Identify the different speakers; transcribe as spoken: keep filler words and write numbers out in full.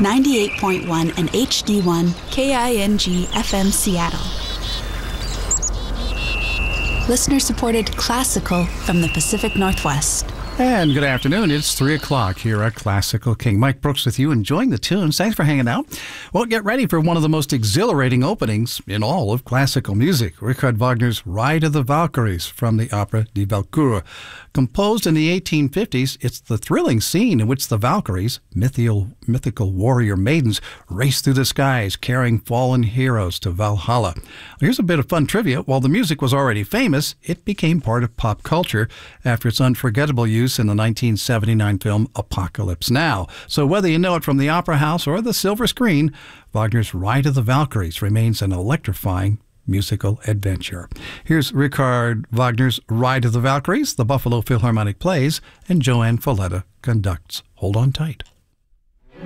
Speaker 1: ninety-eight point one and H D one K I N G F M Seattle. Listener-supported classical from the Pacific Northwest.
Speaker 2: And good afternoon. It's three o'clock here at Classical King. Mike Brooks with you, enjoying the tunes. Thanks for hanging out. Well, get ready for one of the most exhilarating openings in all of classical music. Richard Wagner's Ride of the Valkyries from the opera Die Walküre. Composed in the eighteen fifties, it's the thrilling scene in which the Valkyries, mythical, mythical warrior maidens, race through the skies carrying fallen heroes to Valhalla. Here's a bit of fun trivia. While the music was already famous, it became part of pop culture after its unforgettable use in the nineteen seventy-nine film Apocalypse Now. So whether you know it from the opera house or the silver screen, Wagner's Ride of the Valkyries remains an electrifying musical adventure. Here's Richard Wagner's Ride of the Valkyries, the Buffalo Philharmonic plays, and Joanne Falletta conducts. Hold on tight.